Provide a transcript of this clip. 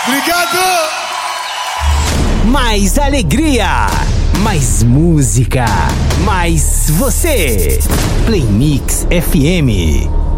Obrigado! Mais alegria, mais música, mais você. Play Mix FM.